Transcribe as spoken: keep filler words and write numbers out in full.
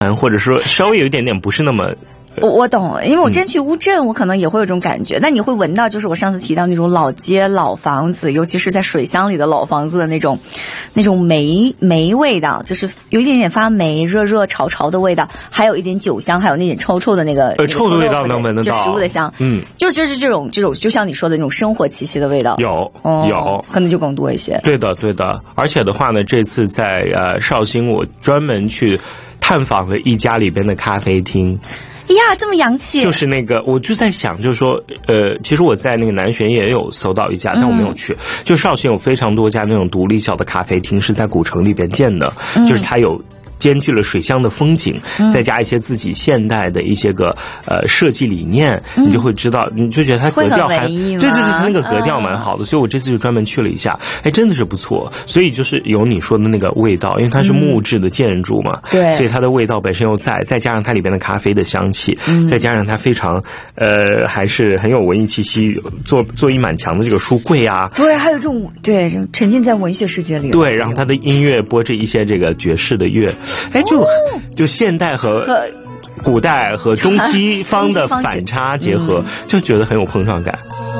或者说稍微有一点点不是那么。 我我懂，因为我真去乌镇，我可能也会有这种感觉。那你会闻到，就是我上次提到那种老街老房子，尤其是在水乡里的老房子的那种，那种霉霉味道，就是有一点点发霉、热热潮潮的味道，还有一点酒香，还有那点臭臭的那个呃臭的味道能闻得到， 就食物的香， 嗯， 就就是这种这种，就像你说的那种生活气息的味道， 有、 哦、 有， 可能就更多一些。 对的对的，而且的话呢，这次在呃绍兴，我专门去探访了一家里边的咖啡厅。 呀，这么洋气！ 就是那个，我就在想，就是说，呃，其实我在那个南浔也有搜到一家，但我没有去。嗯、就绍兴有非常多家那种独立小的咖啡厅，是在古城里边建的，嗯、就是它有。兼具了水乡的风景，再加一些自己现代的一些个呃设计理念，嗯、你就会知道，你就觉得它格调还对对对，它那个格调蛮好的，嗯、所以我这次就专门去了一下，哎，真的是不错。所以就是有你说的那个味道，因为它是木质的建筑嘛，对、嗯，所以它的味道本身又在，再加上它里边的咖啡的香气，嗯、再加上它非常呃还是很有文艺气息，做做一满墙的这个书柜啊， 对，还有这种对沉浸在文学世界里， 对，然后它的音乐播着一些这个爵士的乐。哎，就就现代和古代和中西方的反差结合，就觉得很有碰撞感。